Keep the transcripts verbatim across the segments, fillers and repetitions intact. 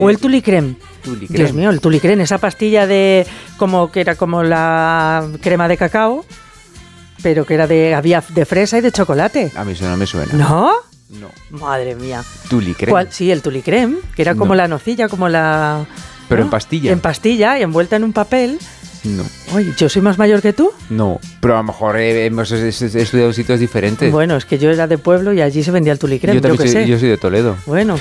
O el Tulicrem. Tulicrem. Dios mío, el Tulicrem, esa pastilla de como que era como la crema de cacao, pero que era de había de fresa y de chocolate. A mí eso no me suena. ¿No? No. Madre mía. Tulicrem. ¿Cuál? Sí, el Tulicrem, que era como No. la nocilla, como la... Pero ¿no? en pastilla. En pastilla y envuelta en un papel. No. Oye, ¿yo soy más mayor que tú? No. Pero a lo mejor eh, hemos es- es- estudiado sitios diferentes. Bueno, es que yo era de pueblo y allí se vendía el Tulicrem, yo yo, también qué soy, sé. yo soy de Toledo. Bueno,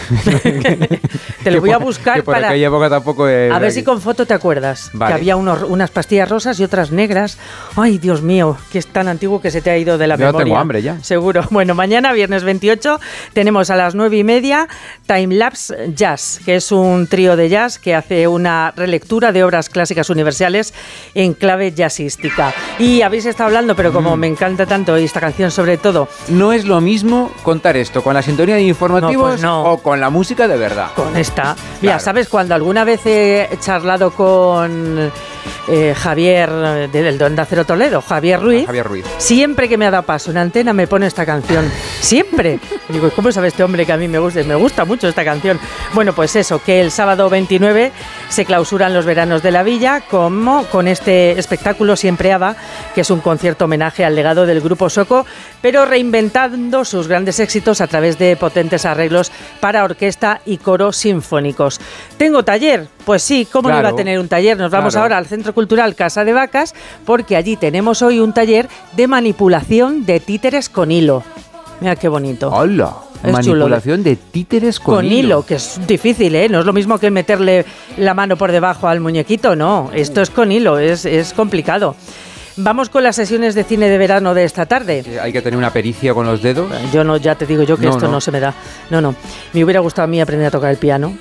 te lo Que voy a por- buscar que por para... aquella época tampoco... eh, A ver aquí. si con foto te acuerdas, Vale. que había unos, unas pastillas rosas y otras negras. Ay, Dios mío, que es tan antiguo que se te ha ido de la Yo memoria. tengo hambre ya. Seguro. Bueno, mañana, viernes veintiocho, tenemos a las nueve y media Time Lapse Jazz, que es un trío de jazz que hace una relectura de obras clásicas universales en clave jazzística. Y habéis estado hablando, pero como Mm. me encanta tanto esta canción sobre todo, No es lo mismo contar esto con la sintonía de informativos No, pues no. o con la música de verdad. con esta. Mira, Claro. ¿sabes? Cuando alguna vez he charlado con eh, Javier eh, del de Onda Cero Toledo, Javier Ruiz, Javier Ruiz. siempre que me ha dado paso en antena me pone esta canción. Siempre. Y digo, ¿cómo sabe este hombre que a mí me gusta? Me gusta mucho esta canción. Bueno, pues eso, que el sábado veintinueve se clausuran los veranos de la Villa como con este espectáculo Siempre Ava, que es un concierto homenaje al legado del grupo Soco, pero reinventando sus grandes éxitos a través de potentes arreglos para orquesta y coro sinfónicos. ¿Tengo taller? Pues sí, ¿cómo no Claro. iba a tener un taller? Nos vamos Claro. ahora al Centro Cultural Casa de Vacas, porque allí tenemos hoy un taller de manipulación de títeres con hilo. Mira qué bonito. ¡Hola! Es Manipulación de títeres con, Con hilo, que es difícil, ¿eh? No es lo mismo que meterle la mano por debajo al muñequito, no. Esto es con hilo, es, es complicado. Vamos con las sesiones de cine de verano de esta tarde. Que Hay que tener una pericia con los dedos. Yo no, ya te digo yo que No, esto no. no. se me da. No, no. Me hubiera gustado a mí aprender a tocar el piano,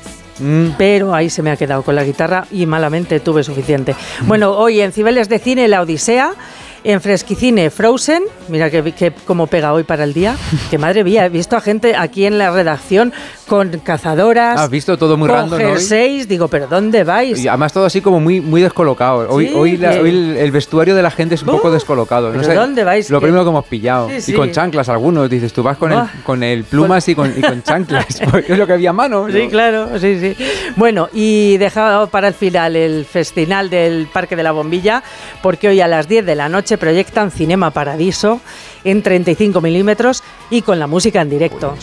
Mm. pero ahí se me ha quedado con la guitarra y malamente tuve suficiente. Bueno, hoy en Cibeles de Cine La Odisea, en Fresquicine Frozen, mira que, que cómo pega hoy para el día, que madre mía, he visto a gente aquí en la redacción con cazadoras, Has visto todo muy con random hoy. jerseys, digo, ¿pero dónde vais? Y además todo así como muy, muy descolocado. Hoy, Sí, hoy, la- que- hoy el, el vestuario de la gente es un poco ¡Oh! descolocado. No ¿Pero sé, dónde vais? Lo ¿Qué? primero que hemos pillado. Sí, sí. Y con chanclas algunos. Dices, tú vas con, ¡Ah! el, con el plumas y con, y con chanclas. Porque es lo que había a mano. ¿no? Sí, claro, sí, sí. Bueno, y dejado para el final el festival del Parque de la Bombilla, porque hoy a las diez de la noche proyectan Cinema Paradiso en treinta y cinco milímetros y con la música en directo.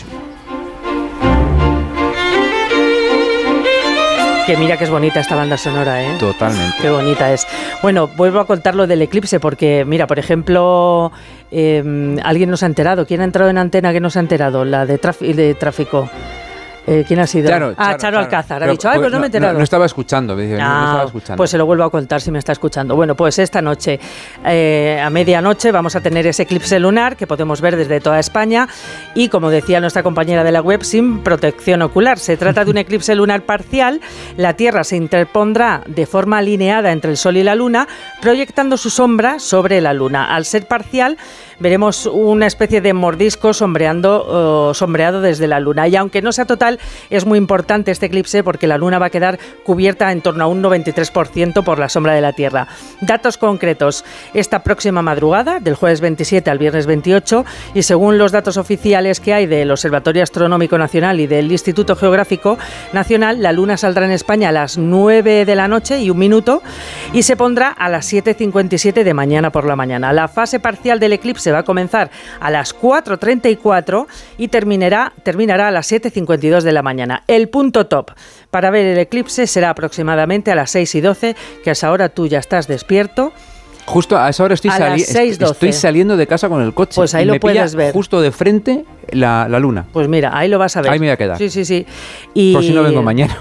Que mira que es bonita esta banda sonora, ¿eh? Totalmente. Qué bonita es. Bueno, vuelvo a contar lo del eclipse porque, mira, por ejemplo, eh, alguien nos ha enterado. ¿Quién ha entrado en antena que nos ha enterado? La de, traf- de tráfico. Eh, ¿Quién ha sido? Charo, ah, Charo, Charo Alcázar. Ha Pero, dicho, ay, pues no me he enterado. No, estaba escuchando. Me dice, no, no Ah, estaba escuchando. pues se lo vuelvo a contar si me está escuchando. Bueno, pues esta noche, eh, a medianoche, vamos a tener ese eclipse lunar que podemos ver desde toda España y, como decía nuestra compañera de la web, sin protección ocular. Se trata de un eclipse lunar parcial. La Tierra se interpondrá de forma alineada entre el Sol y la Luna, proyectando su sombra sobre la Luna. Al ser parcial, veremos una especie de mordisco sombreando, uh, sombreado desde la Luna. Y aunque no sea total, es muy importante este eclipse porque la Luna va a quedar cubierta en torno a un noventa y tres por ciento por la sombra de la Tierra. Datos concretos. Esta próxima madrugada, del jueves veintisiete al viernes veintiocho, y según los datos oficiales que hay del Observatorio Astronómico Nacional y del Instituto Geográfico Nacional, la Luna saldrá en España a las nueve de la noche y un minuto y se pondrá a las siete cincuenta y siete de mañana por la mañana. La fase parcial del eclipse va a comenzar a las cuatro treinta y cuatro y terminará, terminará a las siete cincuenta y dos de la mañana. El punto top para ver el eclipse será aproximadamente a las seis y doce, que a esa hora tú ya estás despierto. Justo a esa hora estoy, A sali- las seis doce. estoy saliendo de casa con el coche. Pues ahí y lo me pilla puedes ver. Justo de frente la, la luna. Pues mira, ahí lo vas a ver. Ahí me voy a quedar. Sí, sí, sí. Y... Por si no vengo mañana.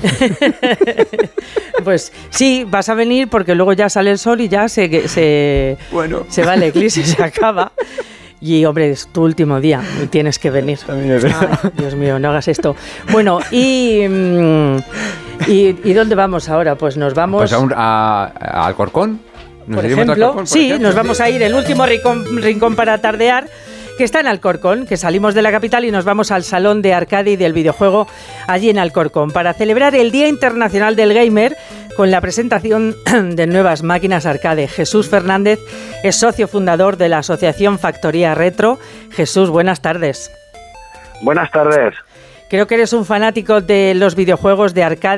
Pues sí, vas a venir porque luego ya sale el sol y ya se, se, Bueno. se va el eclipse, se acaba. Y, hombre, es tu último día y tienes que venir. También es verdad. Ay, Dios mío, no hagas esto. Bueno, y, mm, y, ¿y dónde vamos ahora? Pues nos vamos... Pues a un, a, a Alcorcón. ¿Nos Por iremos a ejemplo, Alcorcón, por sí, ejemplo? nos vamos a ir el último rincón, rincón para tardear, que está en Alcorcón, que salimos de la capital y nos vamos al Salón de Arcade y del Videojuego allí en Alcorcón para celebrar el Día Internacional del Gamer con la presentación de nuevas máquinas arcade. Jesús Fernández es socio fundador de la Asociación Factoría Retro. Jesús, buenas tardes. Buenas tardes. Creo que eres un fanático de los videojuegos de arcade.